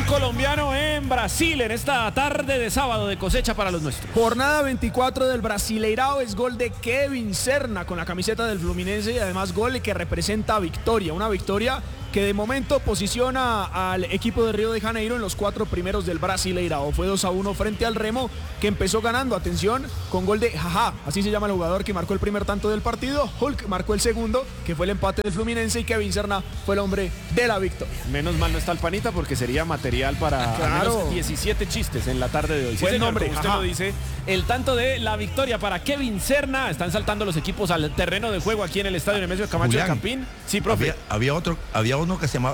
Fútbol colombiano en Brasil en esta tarde de sábado de cosecha para los nuestros. Jornada 24 del Brasileirao, es gol de Kevin Serna con la camiseta del Fluminense y además gol que representa victoria, una victoria que de momento posiciona al equipo de Río de Janeiro en los 4 primeros del Brasileirao. Fue 2-1 frente al Remo, que empezó ganando, atención, con gol de Jajá, así se llama el jugador que marcó el primer tanto del partido. Hulk marcó el segundo, que fue el empate del Fluminense, y Kevin Serna fue el hombre de la victoria. Menos mal no está el Panita porque sería material para al menos 17 chistes en la tarde de hoy. Buen nombre, como usted lo dice. El tanto de la victoria para Kevin Serna. Están saltando los equipos al terreno de juego aquí en el estadio Nemesio Camacho de Campín. Sí, profe. Había uno que se llamaba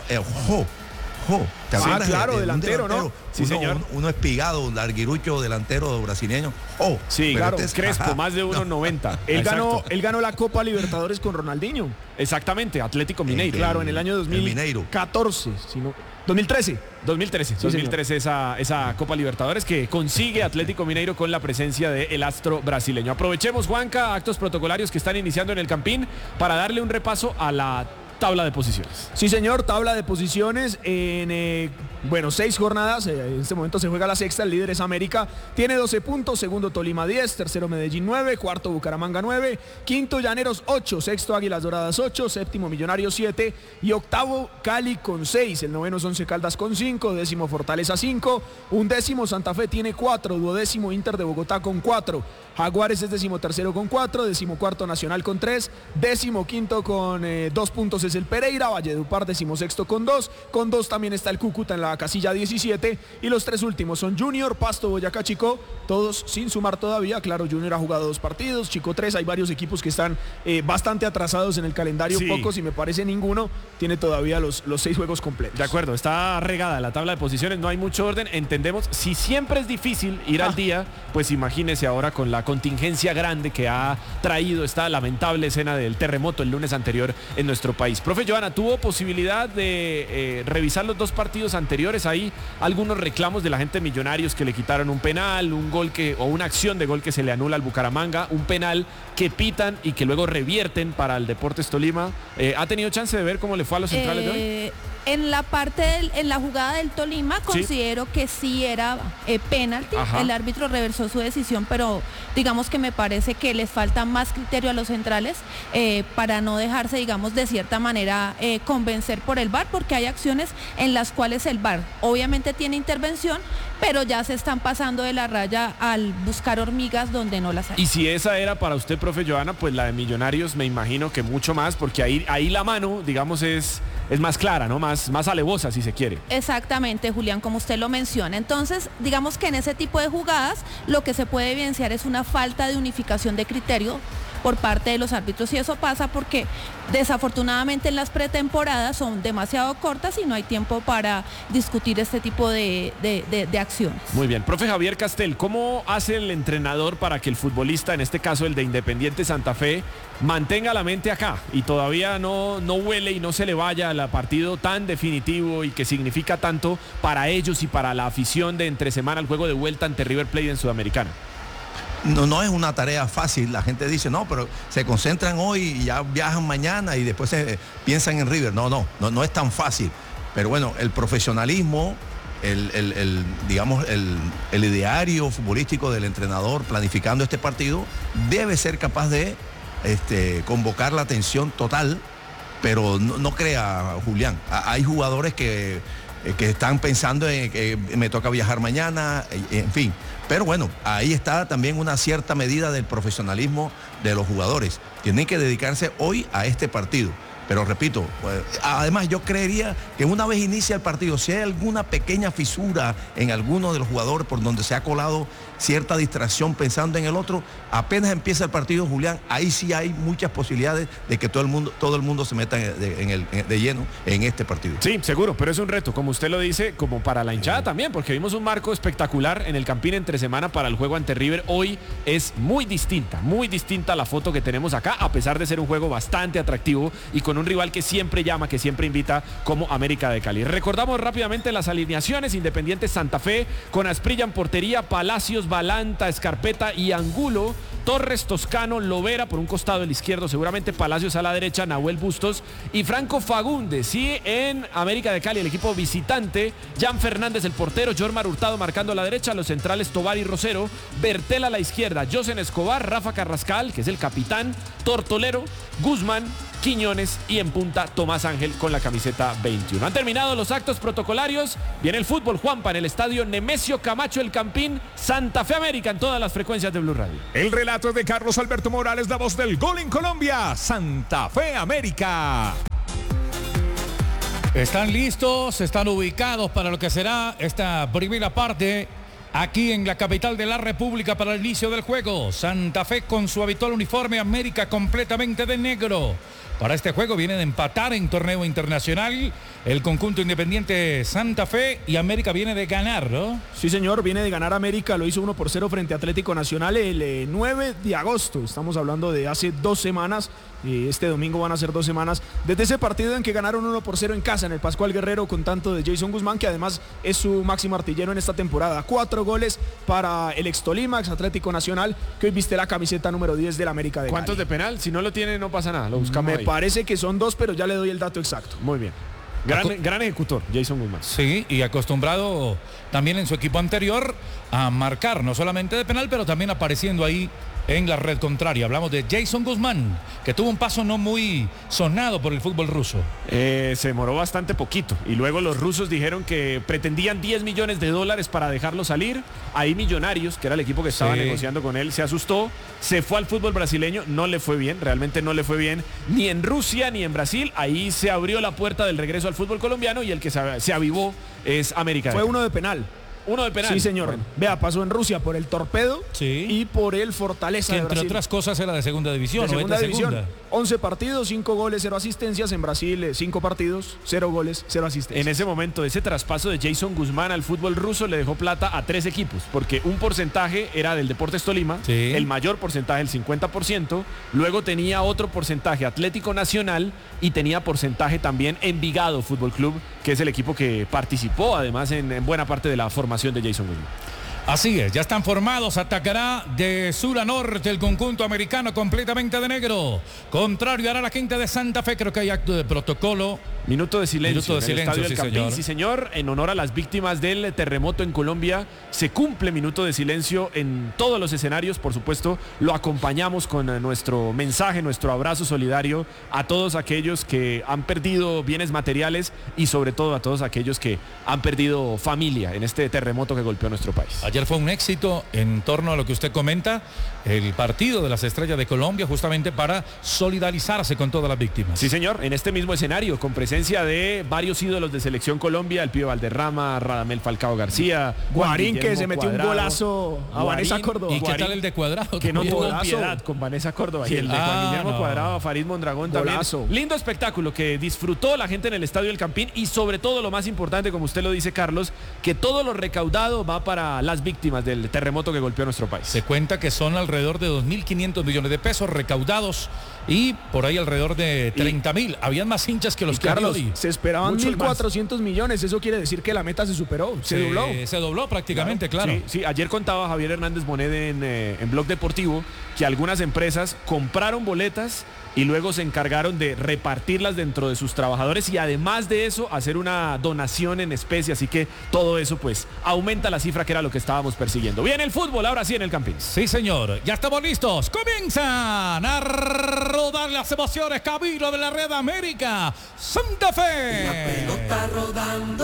¿te sí, claro, delantero, ¿no? Sí, señor. Uno espigado, un larguirucho delantero brasileño. Sí, claro, Crespo, más de 1.90. Él ganó la Copa Libertadores con Ronaldinho. Exactamente, Atlético Mineiro. Claro, en el año 2014, si no, 2013. 2013 esa Copa Libertadores que consigue Atlético Mineiro con la presencia del astro brasileño. Aprovechemos, Juanca, actos protocolarios que están iniciando en el Campín para darle un repaso a la tabla de posiciones. Sí, señor, tabla de posiciones en 6 jornadas. En este momento se juega la sexta. El líder es América, tiene 12 puntos. Segundo Tolima 10, tercero Medellín 9, cuarto Bucaramanga 9, quinto Llaneros 8, sexto Águilas Doradas 8, séptimo Millonarios 7 y octavo Cali con 6. El noveno es Once Caldas con 5, décimo Fortaleza 5, undécimo Santa Fe tiene 4, duodécimo Inter de Bogotá con 4, Jaguares es decimotercero con 4, decimocuarto Nacional con 3, decimoquinto con 2 puntos es el Pereira, Valledupar decimosexto con 2 también está el Cúcuta en la casilla 17 y los 3 últimos son Junior, Pasto, Boyacá, Chico, todos sin sumar todavía. Claro, Junior ha jugado 2 partidos, Chico 3, hay varios equipos que están bastante atrasados en el calendario, sí. Pocos y me parece ninguno tiene todavía los 6 juegos completos. De acuerdo, está regada la tabla de posiciones, no hay mucho orden, entendemos, si siempre es difícil ir al día, pues imagínese ahora con la contingencia grande que ha traído esta lamentable escena del terremoto el lunes anterior en nuestro país. Profe Johanna, ¿tuvo posibilidad de revisar los 2 partidos anteriores? Hay algunos reclamos de la gente de Millonarios que le quitaron un penal, un gol o una acción de gol que se le anula al Bucaramanga, un penal que pitan y que luego revierten para el Deportes Tolima. ¿Ha tenido chance de ver cómo le fue a los centrales de hoy? En la jugada del Tolima considero que sí era penalti. El árbitro reversó su decisión, pero digamos que me parece que les falta más criterio a los centrales para no dejarse, digamos, de cierta manera convencer por el VAR, porque hay acciones en las cuales el VAR obviamente tiene intervención, pero ya se están pasando de la raya al buscar hormigas donde no las hay. Y si esa era para usted, profe Johanna, pues la de Millonarios me imagino que mucho más, porque ahí la mano, digamos, es más clara, ¿no? Más alevosa, si se quiere. Exactamente, Julián, como usted lo menciona. Entonces, digamos que en ese tipo de jugadas lo que se puede evidenciar es una falta de unificación de criterio por parte de los árbitros, y eso pasa porque desafortunadamente en las pretemporadas son demasiado cortas y no hay tiempo para discutir este tipo de acciones. Muy bien, profe Javier Castel, ¿cómo hace el entrenador para que el futbolista, en este caso el de Independiente Santa Fe, mantenga la mente acá y todavía no huele y no se le vaya al partido tan definitivo y que significa tanto para ellos y para la afición de entre semana al juego de vuelta ante River Plate en Sudamericana? No es una tarea fácil. La gente dice, no, pero se concentran hoy y ya viajan mañana y después piensan en River. No es tan fácil. Pero bueno, el profesionalismo, digamos, el ideario futbolístico del entrenador planificando este partido debe ser capaz de convocar la atención total, pero no crea, Julián. Hay jugadores que están pensando en que me toca viajar mañana, en fin. Pero bueno, ahí está también una cierta medida del profesionalismo de los jugadores. Tienen que dedicarse hoy a este partido. Pero repito, además yo creería que una vez inicia el partido, si hay alguna pequeña fisura en alguno de los jugadores por donde se ha colado cierta distracción pensando en el otro, apenas empieza el partido, Julián, ahí sí hay muchas posibilidades de que todo el mundo se meta de lleno en este partido. Sí, seguro, pero es un reto, como usted lo dice, como para la hinchada también, porque vimos un marco espectacular en el Campín entre semana para el juego ante River. Hoy es muy distinta la foto que tenemos acá, a pesar de ser un juego bastante atractivo y con un rival que siempre llama, que siempre invita, como América de Cali. Recordamos rápidamente las alineaciones: Independiente Santa Fe con Asprilla en portería, Palacios, Balanta, Escarpeta y Angulo. Torres, Toscano, Lovera por un costado del izquierdo, seguramente Palacios a la derecha, Nahuel Bustos y Franco Fagundes. Y en América de Cali, el equipo visitante, Jan Fernández el portero, Jormar Hurtado marcando a la derecha, los centrales Tobar y Rosero, Bertel a la izquierda, Josen Escobar, Rafa Carrascal, que es el capitán, Tortolero, Guzmán, Quiñones y en punta Tomás Ángel con la camiseta 21. Han terminado los actos protocolarios. Viene el fútbol, Juanpa, en el estadio Nemesio Camacho El Campín, Santa Fe América, en todas las frecuencias de Blue Radio. El relato es de Carlos Alberto Morales, la voz del gol en Colombia. Santa Fe América. Están listos, están ubicados para lo que será esta primera parte aquí en la capital de la República para el inicio del juego. Santa Fe con su habitual uniforme, América completamente de negro. Para este juego viene de empatar en torneo internacional el conjunto independiente Santa Fe y América viene de ganar, ¿no? Sí, señor, viene de ganar América, lo hizo 1-0 frente a Atlético Nacional el 9 de agosto. Estamos hablando de hace 2 semanas. Este domingo van a ser 2 semanas desde ese partido en que ganaron 1-0 en casa en el Pascual Guerrero con tanto de Jason Guzmán, que además es su máximo artillero en esta temporada. 4 goles para el ex Tolima, ex Atlético Nacional, que hoy viste la camiseta número 10 del América de Cali. ¿Cuántos de penal? Si no lo tiene no pasa nada, lo buscamos ahí. Me parece que son 2, pero ya le doy el dato exacto. Muy bien. Gran ejecutor, Jason Guzmán. Sí, y acostumbrado también en su equipo anterior a marcar, no solamente de penal, pero también apareciendo ahí en la red contraria. Hablamos de Jason Guzmán, que tuvo un paso no muy sonado por el fútbol ruso. Se demoró bastante poquito. Y luego los rusos dijeron que pretendían $10 millones para dejarlo salir. Ahí Millonarios, que era el equipo que estaba negociando con él, se asustó. Se fue al fútbol brasileño, no le fue bien, realmente no le fue bien, ni en Rusia ni en Brasil. Ahí se abrió la puerta del regreso al fútbol colombiano y el que se avivó es América. Fue uno de penal. Uno de penal. Sí, señor. Bueno. Vea, pasó en Rusia por el Torpedo y por el Fortaleza que de Brasil. Entre otras cosas era de segunda división. De segunda división. 11 partidos, 5 goles, 0 asistencias. En Brasil, 5 partidos, 0 goles, 0 asistencias. En ese momento, ese traspaso de Jason Guzmán al fútbol ruso le dejó plata a 3 equipos, porque un porcentaje era del Deportes Tolima, el mayor porcentaje, el 50%. Luego tenía otro porcentaje Atlético Nacional y tenía porcentaje también Envigado Fútbol Club, que es el equipo que participó además en buena parte de la formación de Jason Guzmán. Así es, ya están formados, atacará de sur a norte el conjunto americano completamente de negro. Contrario hará la gente de Santa Fe, creo que hay acto de protocolo. Minuto de silencio en el estadio del Campín, señor. Sí, señor, en honor a las víctimas del terremoto en Colombia. Se cumple minuto de silencio en todos los escenarios, por supuesto. Lo acompañamos con nuestro mensaje, nuestro abrazo solidario a todos aquellos que han perdido bienes materiales y sobre todo a todos aquellos que han perdido familia en este terremoto que golpeó nuestro país. Ayer fue un éxito en torno a lo que usted comenta, el partido de las Estrellas de Colombia, justamente para solidarizarse con todas las víctimas. Sí, señor, en este mismo escenario, con presencia de varios ídolos de Selección Colombia, el Pío Valderrama, Radamel Falcao García, Guarín, que se metió un golazo a Vanessa Córdoba. ¿Y qué tal el de Cuadrado? Que no tuvo piedad con Vanessa Córdoba. Y el de Juan Guillermo Cuadrado, a Farid Mondragón también. Lindo espectáculo que disfrutó la gente en el Estadio del Campín y sobre todo lo más importante, como usted lo dice, Carlos, que todo lo recaudado va para las víctimas del terremoto que golpeó nuestro país. Se cuenta que son alrededor de 2.500 millones de pesos recaudados y por ahí alrededor de 30.000. Habían más hinchas que los que Carlos, se esperaban 1.400 millones. Eso quiere decir que la meta se superó, se dobló. Se dobló prácticamente, claro. Sí, ayer contaba Javier Hernández Bonet en Blog Deportivo que algunas empresas compraron boletas y luego se encargaron de repartirlas dentro de sus trabajadores y además de eso hacer una donación en especie, así que todo eso pues aumenta la cifra que era lo que estábamos persiguiendo. Viene el fútbol, ahora sí en el Campín. Sí, señor, ya estamos listos, comienzan a rodar las emociones, Camilo de la Red América, Santa Fe. La pelota rodando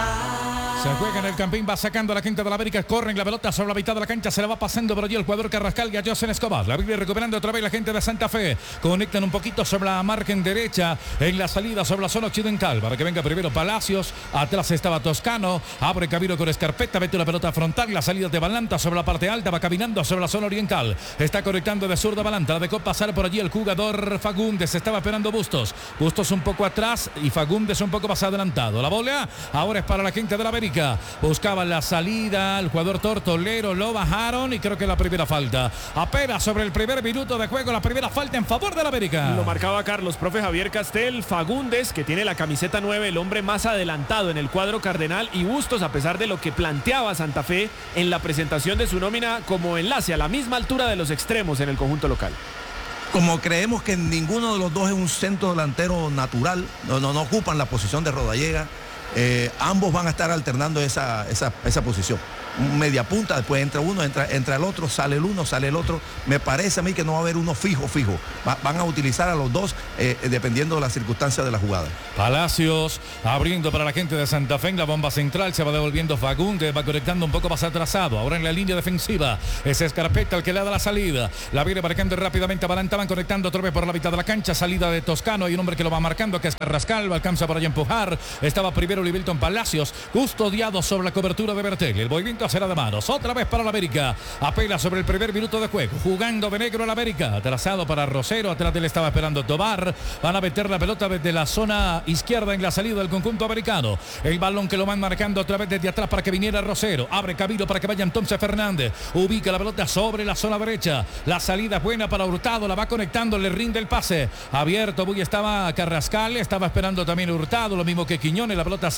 está. Se juega en el Campín, va sacando a la gente de la América, corren la pelota sobre la mitad de la cancha, se la va pasando por allí el jugador Carrascal y a Josen Escobar, la vive recuperando otra vez la gente de Santa Fe, conectan un poquito sobre la margen derecha en la salida sobre la zona occidental para que venga primero Palacios, atrás estaba Toscano, abre camino con Escarpeta, mete la pelota frontal, la salida de Balanta sobre la parte alta, va caminando sobre la zona oriental, está conectando de zurda Balanta, la dejó pasar por allí el jugador Fagundes, estaba esperando Bustos un poco atrás, y Fagundes un poco más adelantado. La bola ahora es para la gente de la América. Buscaban la salida, el jugador Tortolero, lo bajaron y creo que la primera falta. Apenas sobre el primer minuto de juego, la primera falta en favor de la América. Lo marcaba Carlos, profe Javier Castel. Fagundes, que tiene la camiseta 9, el hombre más adelantado en el cuadro cardenal, y Bustos, a pesar de lo que planteaba Santa Fe en la presentación de su nómina, como enlace a la misma altura de los extremos en el conjunto local. Como creemos que ninguno de los dos es un centro delantero natural, no ocupan la posición de Rodallega, ambos van a estar alternando esa posición. Media punta, después entra uno, entra el otro, sale el uno, sale el otro. Me parece a mí que no va a haber uno fijo. Van a utilizar a los dos dependiendo de las circunstancias de la jugada. Palacios abriendo para la gente de Santa Fe en la bomba central, se va devolviendo Fagundes, va conectando un poco más atrasado, ahora en la línea defensiva, es Escarpeta el que le da la salida, la viene marcando rápidamente, Abalanta, van conectando otra vez por la mitad de la cancha, salida de Toscano, hay un hombre que lo va marcando, que es Carrascal, alcanza por allá a empujar, estaba primero Libilton Palacios, custodiado sobre la cobertura de Bertel, el movimiento será de manos, otra vez para la América, apela sobre el primer minuto de juego, jugando de negro a la América, atrasado para Rosero, atrás de él estaba esperando Tobar, van a meter la pelota desde la zona izquierda en la salida del conjunto americano, el balón que lo van marcando otra vez desde atrás para que viniera Rosero, abre camino para que vaya entonces Fernández, ubica la pelota sobre la zona derecha, la salida es buena para Hurtado, la va conectando, le rinde el pase, abierto, estaba Carrascal, estaba esperando también Hurtado, lo mismo que Quiñones, la pelota